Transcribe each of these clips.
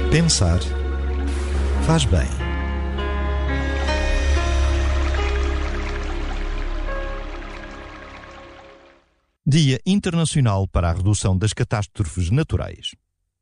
Pensar faz bem. Dia Internacional para a Redução das Catástrofes Naturais.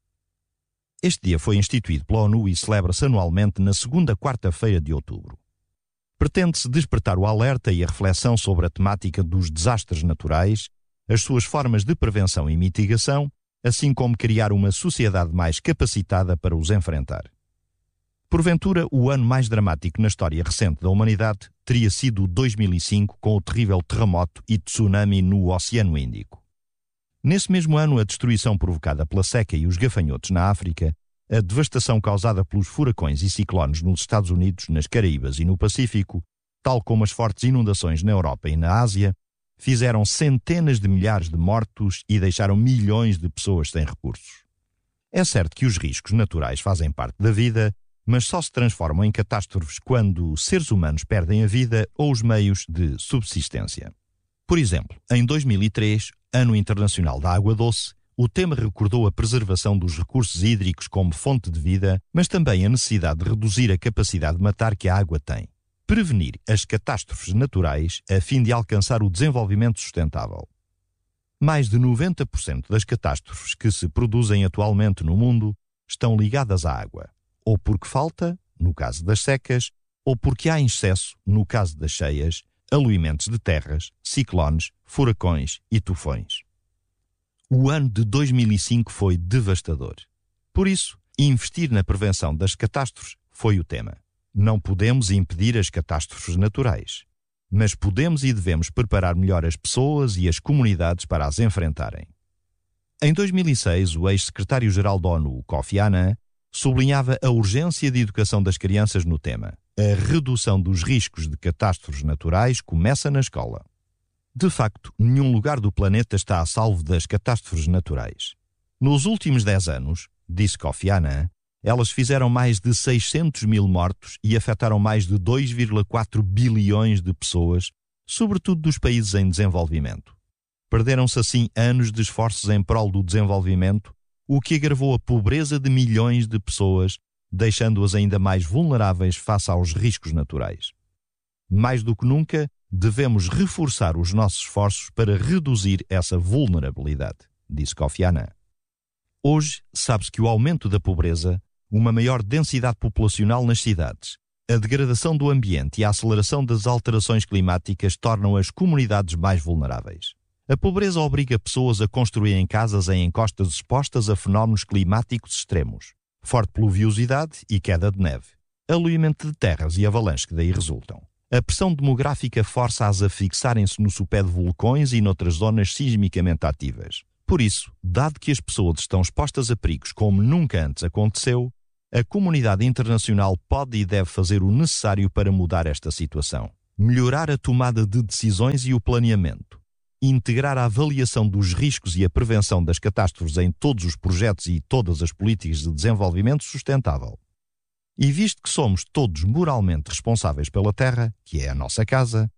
Este dia foi instituído pela ONU e celebra-se anualmente na segunda quarta-feira de outubro. Pretende-se despertar o alerta e a reflexão sobre a temática dos desastres naturais, as suas formas de prevenção e mitigação, assim como criar uma sociedade mais capacitada para os enfrentar. Porventura, o ano mais dramático na história recente da humanidade teria sido 2005, com o terrível terremoto e tsunami no Oceano Índico. Nesse mesmo ano, a destruição provocada pela seca e os gafanhotos na África, a devastação causada pelos furacões e ciclones nos Estados Unidos, nas Caraíbas e no Pacífico, tal como as fortes inundações na Europa e na Ásia, fizeram centenas de milhares de mortos e deixaram milhões de pessoas sem recursos. É certo que os riscos naturais fazem parte da vida, mas só se transformam em catástrofes quando seres humanos perdem a vida ou os meios de subsistência. Por exemplo, em 2003, Ano Internacional da Água Doce, o tema recordou a preservação dos recursos hídricos como fonte de vida, mas também a necessidade de reduzir a capacidade de matar que a água tem. Prevenir as catástrofes naturais a fim de alcançar o desenvolvimento sustentável. Mais de 90% das catástrofes que se produzem atualmente no mundo estão ligadas à água, ou porque falta, no caso das secas, ou porque há excesso, no caso das cheias, aluimentos de terras, ciclones, furacões e tufões. O ano de 2005 foi devastador. Por isso, investir na prevenção das catástrofes foi o tema. Não podemos impedir as catástrofes naturais, mas podemos e devemos preparar melhor as pessoas e as comunidades para as enfrentarem. Em 2006, o ex-secretário-geral da ONU, Kofi Annan, sublinhava a urgência de educação das crianças no tema. A redução dos riscos de catástrofes naturais começa na escola. De facto, nenhum lugar do planeta está a salvo das catástrofes naturais. Nos últimos 10 anos, disse Kofi Annan, elas fizeram mais de 600 mil mortos e afetaram mais de 2,4 bilhões de pessoas, sobretudo dos países em desenvolvimento. Perderam-se assim anos de esforços em prol do desenvolvimento, o que agravou a pobreza de milhões de pessoas, deixando-as ainda mais vulneráveis face aos riscos naturais. Mais do que nunca, devemos reforçar os nossos esforços para reduzir essa vulnerabilidade, disse Kofi Annan. Hoje, sabe-se que o aumento da pobreza, uma maior densidade populacional nas cidades, a degradação do ambiente e a aceleração das alterações climáticas tornam as comunidades mais vulneráveis. A pobreza obriga pessoas a construírem casas em encostas expostas a fenómenos climáticos extremos, forte pluviosidade e queda de neve, aluimento de terras e avalanches que daí resultam. A pressão demográfica força-as a fixarem-se no sopé de vulcões e noutras zonas sismicamente ativas. Por isso, dado que as pessoas estão expostas a perigos como nunca antes aconteceu, a comunidade internacional pode e deve fazer o necessário para mudar esta situação. Melhorar a tomada de decisões e o planeamento. Integrar a avaliação dos riscos e a prevenção das catástrofes em todos os projetos e todas as políticas de desenvolvimento sustentável. E visto que somos todos moralmente responsáveis pela Terra, que é a nossa casa,